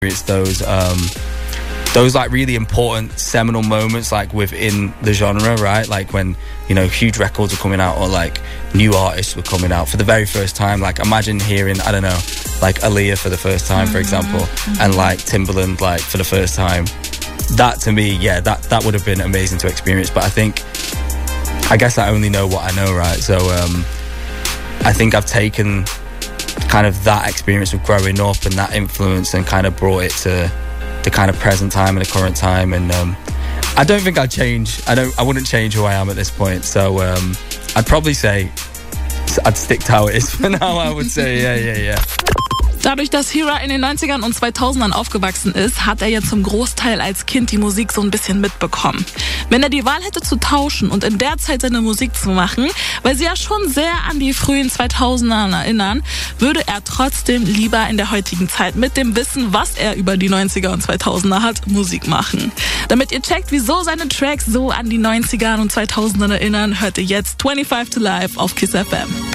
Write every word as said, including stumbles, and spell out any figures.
experience those um, those like really important seminal moments like within the genre, right? Like when, you know, huge records were coming out or like new artists were coming out for the very first time. Like imagine hearing, I don't know, like Aaliyah for the first time, mm-hmm. for example, mm-hmm. and like Timbaland like for the first time. That to me, yeah, that, that would have been amazing to experience. But I think, I guess I only know what I know, right? So um, I think I've taken kind of that experience of growing up and that influence and kind of brought it to the kind of present time and the current time. And um, I don't think I'd change. I don't. I wouldn't change who I am at this point. So um, I'd probably say I'd stick to how it is for now. I would say, yeah, yeah, yeah. Dadurch, dass Hira in den neunzigern und zweitausendern aufgewachsen ist, hat er ja zum Großteil als Kind die Musik so ein bisschen mitbekommen. Wenn er die Wahl hätte zu tauschen und in der Zeit seine Musik zu machen, weil sie ja schon sehr an die frühen zweitausender erinnern, würde er trotzdem lieber in der heutigen Zeit mit dem Wissen, was er über die neunziger und zweitausender hat, Musik machen. Damit ihr checkt, wieso seine Tracks so an die neunziger und zweitausender erinnern, hört ihr jetzt fünfundzwanzig to Live auf Kiss F M.